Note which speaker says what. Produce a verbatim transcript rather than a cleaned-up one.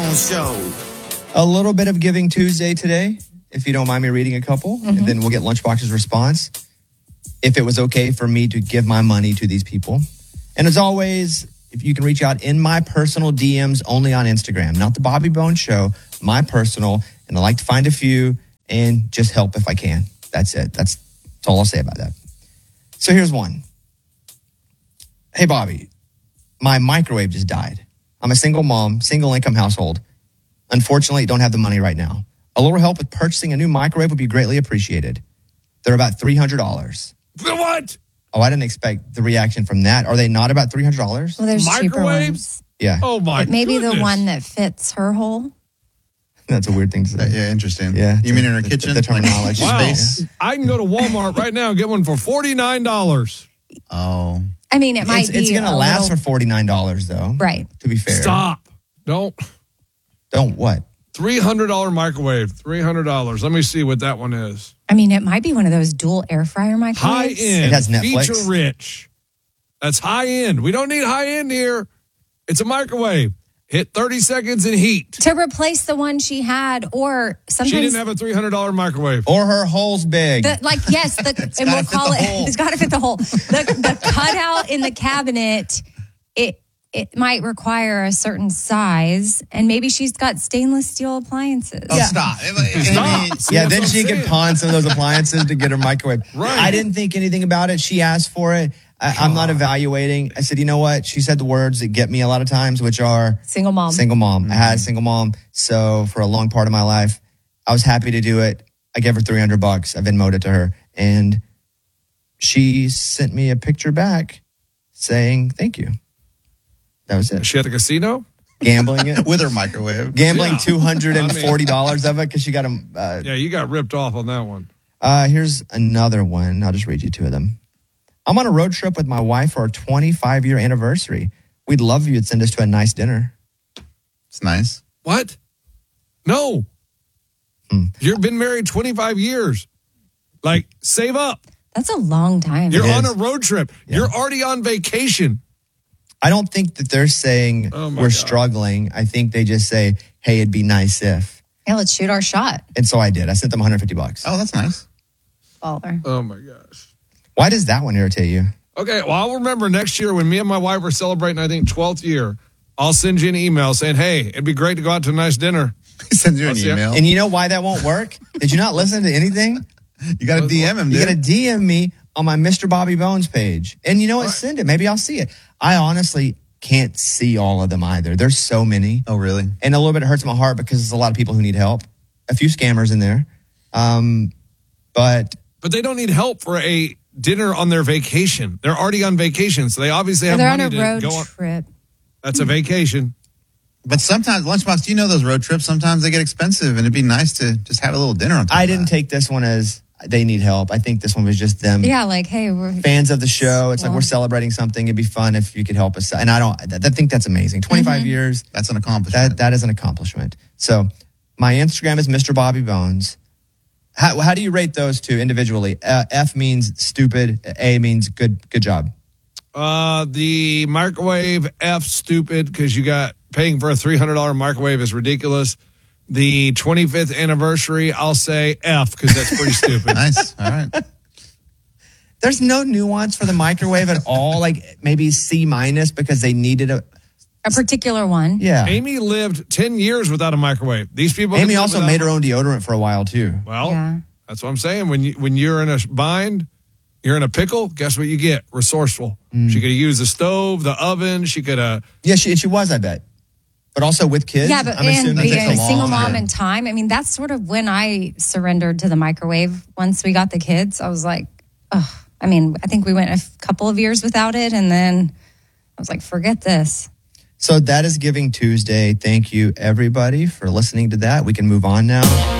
Speaker 1: Bones Show.
Speaker 2: A little bit of Giving Tuesday today, if you don't mind me reading a couple, mm-hmm. and then we'll get Lunchbox's response. If it was okay for me to give my money to these people. And as always, if you can reach out in my personal D Ms only on Instagram, not the Bobby Bones Show, my personal. And I like to find a few and just help if I can. That's it. That's, that's all I'll say about that. So here's one. Hey, Bobby, my microwave just died. I'm a single mom, single income household. Unfortunately, don't have the money right now. A little help with purchasing a new microwave would be greatly appreciated. They're about three hundred dollars.
Speaker 3: What?
Speaker 2: Oh, I didn't expect the reaction from that. Are they not about three hundred dollars?
Speaker 4: Well, there's cheaper
Speaker 3: Microwaves?
Speaker 4: ones.
Speaker 2: Yeah.
Speaker 3: Oh, my
Speaker 4: Maybe
Speaker 3: goodness.
Speaker 4: the one that fits her hole.
Speaker 2: That's a weird thing to say.
Speaker 5: Yeah, interesting.
Speaker 2: Yeah.
Speaker 5: You mean in her
Speaker 2: The-
Speaker 5: kitchen?
Speaker 2: the terminology.
Speaker 3: Wow.
Speaker 5: Space?
Speaker 3: I can go to Walmart right now and get one for forty-nine dollars.
Speaker 5: Oh.
Speaker 4: I mean, it might
Speaker 2: It's,
Speaker 4: be
Speaker 2: it's going to
Speaker 4: a
Speaker 2: last
Speaker 4: little,
Speaker 2: for forty-nine dollars, though.
Speaker 4: right.
Speaker 2: To be fair.
Speaker 3: Stop. Don't.
Speaker 2: Don't what?
Speaker 3: three hundred dollars microwave. three hundred dollars. Let me see what that one is.
Speaker 4: I mean, it might be one of those dual air fryer
Speaker 3: High
Speaker 4: microwaves.
Speaker 3: end.
Speaker 2: It has Netflix.
Speaker 3: Feature rich. That's high end. We don't need high end here. It's a microwave. Hit thirty seconds in heat.
Speaker 4: To replace the one she had, or sometimes
Speaker 3: She didn't have a three hundred dollars microwave.
Speaker 2: Or her hole's big.
Speaker 4: the, like yes, the, and we'll
Speaker 5: gotta fit
Speaker 4: call
Speaker 5: the
Speaker 4: it.
Speaker 5: hole.
Speaker 4: It's got to fit the hole. The, the cutout in the cabinet. It it might require a certain size, and maybe she's got stainless steel appliances.
Speaker 5: Oh, stop. I mean,
Speaker 3: Stop. See,
Speaker 2: yeah,
Speaker 3: that's
Speaker 2: then
Speaker 3: what
Speaker 2: she
Speaker 3: I'm
Speaker 2: could
Speaker 3: saying.
Speaker 2: pawn some of those appliances to get her microwave.
Speaker 3: Right.
Speaker 2: I didn't think anything about it. She asked for it. I, I'm not evaluating. I said, you know what? She said the words that get me a lot of times, which are
Speaker 4: Single mom.
Speaker 2: single mom.
Speaker 3: Mm-hmm.
Speaker 2: I had a single mom. So for a long part of my life, I was happy to do it. I gave her three hundred bucks. I Venmoed it to her. And she sent me a picture back saying, thank you. That was it.
Speaker 3: She at the casino?
Speaker 2: Gambling it.
Speaker 5: with her microwave.
Speaker 2: Gambling
Speaker 3: Yeah.
Speaker 2: two hundred forty dollars of it because she got a. Uh,
Speaker 3: Yeah, you got ripped off on that one.
Speaker 2: uh, here's another one. I'll just read you two of them. I'm on a road trip with my wife for our twenty-five year anniversary. We'd love if you'd send us to a nice dinner.
Speaker 5: It's nice.
Speaker 3: What? No.
Speaker 2: Hmm.
Speaker 3: You've been married twenty-five years. Like, save up.
Speaker 4: That's a long time.
Speaker 3: You're
Speaker 2: It
Speaker 3: on
Speaker 2: is.
Speaker 3: a road trip.
Speaker 2: Yeah.
Speaker 3: You're already on vacation.
Speaker 2: I don't think that they're saying
Speaker 3: Oh, my
Speaker 2: we're
Speaker 3: God.
Speaker 2: struggling. I think they just say, hey, it'd be nice if.
Speaker 4: Yeah, let's shoot our shot.
Speaker 2: And so I did. I sent them one hundred fifty bucks.
Speaker 5: Oh, that's nice.
Speaker 4: Baller.
Speaker 3: Oh, my gosh.
Speaker 2: Why does that one irritate you?
Speaker 3: Okay, well, I'll remember next year when me and my wife are celebrating, I think, twelfth year, I'll send you an email saying, hey, it'd be great to go out to a nice dinner.
Speaker 5: He sends you an
Speaker 3: I'll see ya.
Speaker 5: email.
Speaker 2: And you know why that won't work? Did you not listen to anything?
Speaker 5: You got to D M him,
Speaker 2: You
Speaker 5: dude.
Speaker 2: got to D M me on my Mister Bobby Bones page. And you know what? Send it. Maybe I'll see it. I honestly can't see all of them either. There's so many.
Speaker 5: Oh, really?
Speaker 2: And a little bit hurts my heart because there's a lot of people who need help. A few scammers in there. Um, but
Speaker 3: But they don't need help for a dinner on their vacation. They're already on vacation, so they obviously have
Speaker 4: They're on
Speaker 3: money
Speaker 4: a road
Speaker 3: to go on.
Speaker 4: trip.
Speaker 3: That's a vacation.
Speaker 5: But sometimes, Lunchbox, do you know those road trips? Sometimes they get expensive, and it'd be nice to just have a little dinner on top
Speaker 2: I
Speaker 5: of
Speaker 2: didn't
Speaker 5: that.
Speaker 2: take this one as they need help. I think this one was just them.
Speaker 4: Yeah, like, hey, we're
Speaker 2: Fans of the show. It's like
Speaker 4: Well-
Speaker 2: we're celebrating something. It'd be fun if you could help us. And I don't, I think that's amazing. twenty-five years.
Speaker 5: That's an accomplishment.
Speaker 2: That that is an accomplishment. So my Instagram is Mister Bobby Bones. How, how do you rate those two individually? Uh, F means stupid. A means good. Good job.
Speaker 3: Uh, the microwave F stupid because you got paying for a three hundred dollars microwave is ridiculous. The twenty-fifth anniversary, I'll say F because that's pretty stupid.
Speaker 5: Nice. All right.
Speaker 2: There's no nuance for the microwave at all. Like maybe C minus because they needed a.
Speaker 4: a particular one.
Speaker 2: Yeah.
Speaker 3: Amy lived ten years without a microwave. These people.
Speaker 2: Amy
Speaker 3: can live
Speaker 2: also
Speaker 3: without-
Speaker 2: made her own deodorant for a while too.
Speaker 3: Well,
Speaker 4: Yeah.
Speaker 3: that's what I'm saying. When you when you're in a bind, you're in a pickle. Guess what you get? Resourceful.
Speaker 2: Mm.
Speaker 3: She could have used the stove, the oven. She could have.
Speaker 2: Yeah, she she was. I bet. But also with kids.
Speaker 4: Yeah, but
Speaker 2: I'm
Speaker 4: and
Speaker 2: assuming
Speaker 5: takes
Speaker 4: being
Speaker 5: a
Speaker 4: a
Speaker 5: long
Speaker 4: single mom
Speaker 5: time.
Speaker 4: in time, I mean, that's sort of when I surrendered to the microwave. Once we got the kids, I was like, oh, I mean, I think we went a f- couple of years without it. And then I was like, forget this.
Speaker 2: So that is Giving Tuesday. Thank you, everybody, for listening to that. We can move on now.